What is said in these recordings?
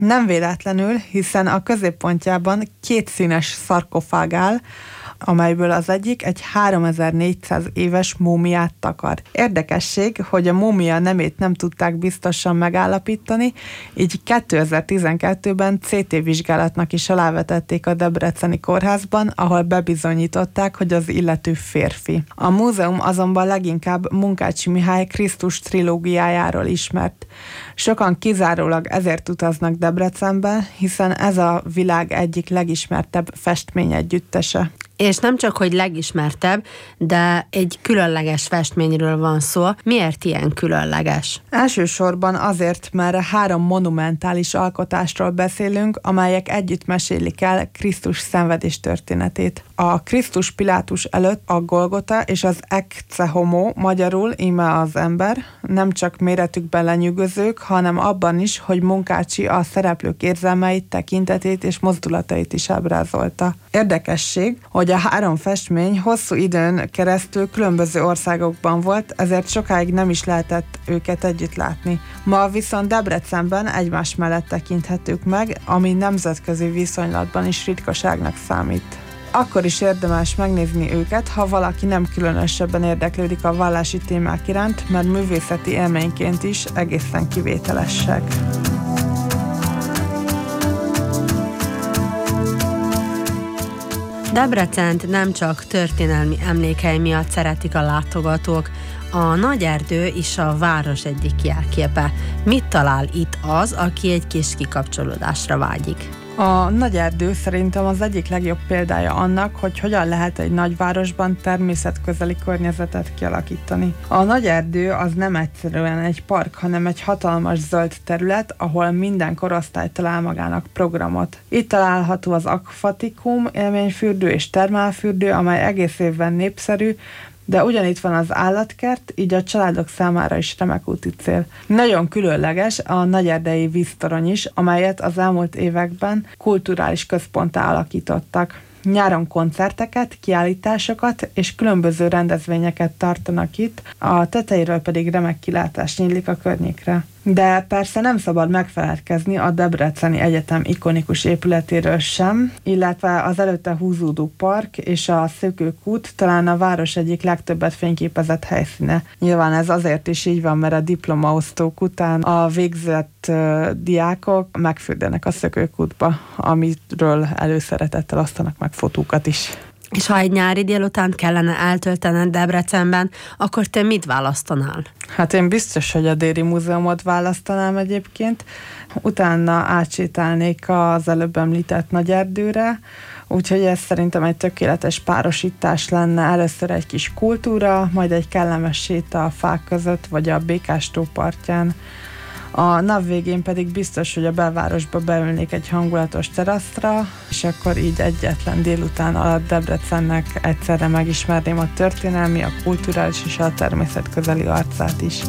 Nem véletlenül, hiszen a középpontjában 2 színes szarkofág áll, amelyből az egyik egy 3400 éves múmiát takar. Érdekesség, hogy a múmia nemét nem tudták biztosan megállapítani, így 2012-ben CT vizsgálatnak is alávetették a debreceni kórházban, ahol bebizonyították, hogy az illető férfi. A múzeum azonban leginkább Munkácsy Mihály Krisztus trilógiájáról ismert. Sokan kizárólag ezért utaznak Debrecenbe, hiszen ez a világ egyik legismertebb festményegyüttese. És nem csak, hogy legismertebb, de egy különleges festményről van szó. Miért ilyen különleges? Elsősorban azért, mert 3 monumentális alkotásról beszélünk, amelyek együtt mesélik el Krisztus szenvedés történetét. A Krisztus Pilátus előtt a Golgota és az Ecce Homo, magyarul íme az ember, nem csak méretükben lenyűgözők, hanem abban is, hogy Munkácsy a szereplők érzelmeit, tekintetét és mozdulatait is ábrázolta. Érdekesség, hogy a 3 festmény hosszú időn keresztül különböző országokban volt, ezért sokáig nem is lehetett őket együtt látni. Ma viszont Debrecenben egymás mellett tekinthetők meg, ami nemzetközi viszonylatban is ritkaságnak számít. Akkor is érdemes megnézni őket, ha valaki nem különösebben érdeklődik a vallási témák iránt, mert művészeti élményként is egészen kivételesek. Debrecent nem csak történelmi emlékei miatt szeretik a látogatók, a Nagyerdő is a város egyik jelképe. Mit talál itt az, aki egy kis kikapcsolódásra vágyik? A Nagyerdő szerintem az egyik legjobb példája annak, hogy hogyan lehet egy nagyvárosban természetközeli környezetet kialakítani. A Nagyerdő az nem egyszerűen egy park, hanem egy hatalmas zöld terület, ahol minden korosztály talál magának programot. Itt található az akvatikum, élményfürdő és termálfürdő, amely egész évben népszerű, de ugyanitt van az állatkert, így a családok számára is remek úti cél. Nagyon különleges a nagyerdei víztorony is, amelyet az elmúlt években kulturális központtá alakítottak. Nyáron koncerteket, kiállításokat és különböző rendezvényeket tartanak itt, a tetejéről pedig remek kilátás nyílik a környékre. De persze nem szabad megfeledkezni a Debreceni Egyetem ikonikus épületéről sem, illetve az előtte húzódó park és a Szökőkút talán a város egyik legtöbbet fényképezett helyszíne. Nyilván ez azért is így van, mert a diplomaosztók után a végzett diákok megfürdenek a Szökőkútba, amiről előszeretettel osztanak meg fotókat is. És ha egy nyári délután kellene eltöltened Debrecenben, akkor te mit választanál? Hát én biztos, hogy a Déri Múzeumot választanám egyébként. Utána átsétálnék az előbb említett Nagyerdőre, úgyhogy ez szerintem egy tökéletes párosítás lenne. Először egy kis kultúra, majd egy kellemes séta a fák között, vagy a Békás-tó partján. A nap végén pedig biztos, hogy a belvárosba beülnék egy hangulatos teraszra, és akkor így egyetlen délután alatt Debrecennek egyszerre megismerném a történelmi, a kulturális és a természetközeli arcát is.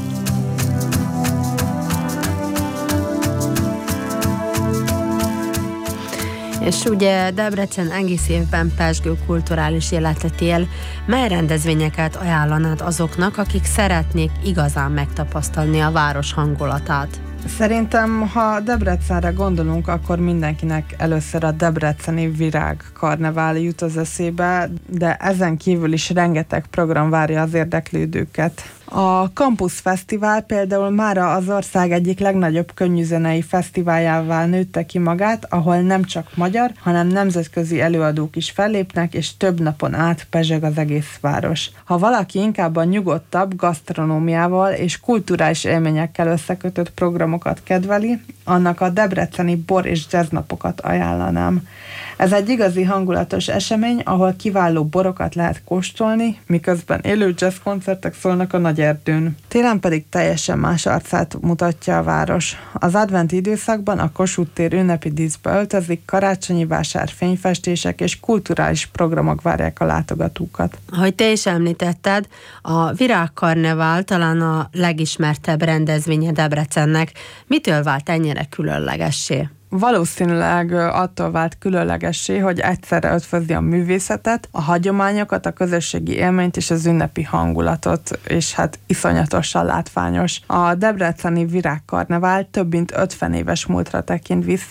És ugye Debrecen egész évben pezsgő kulturális életet él. Mely rendezvényeket ajánlanád azoknak, akik szeretnék igazán megtapasztalni a város hangulatát? Szerintem, ha Debrecenre gondolunk, akkor mindenkinek először a debreceni virágkarnevál jut az eszébe, de ezen kívül is rengeteg program várja az érdeklődőket. A Campus Fesztivál például mára az ország egyik legnagyobb könnyűzenei fesztiváljává nőtte ki magát, ahol nem csak magyar, hanem nemzetközi előadók is fellépnek, és több napon át pezseg az egész város. Ha valaki inkább a nyugodtabb gasztronómiával és kulturális élményekkel összekötött programokat kedveli, annak a debreceni bor és jazz napokat ajánlanám. Ez egy igazi hangulatos esemény, ahol kiváló borokat lehet kóstolni, miközben élő jazz koncertek szólnak a Nagyerdőn. Télen pedig teljesen más arcát mutatja a város. Az adventi időszakban a Kossuth tér ünnepi díszbe öltözik, karácsonyi vásár, fényfestések és kulturális programok várják a látogatókat. Ahogy te is említetted, a virágkarnevál talán a legismertebb rendezvénye Debrecennek. Mitől vált ennyire különlegessé? valószínűleg attól vált különlegessé, hogy egyszerre ötvözi a művészetet, a hagyományokat, a közösségi élményt és az ünnepi hangulatot, és hát iszonyatosan látványos. A debreceni virágkarnevál több mint 50 éves múltra tekint vissza,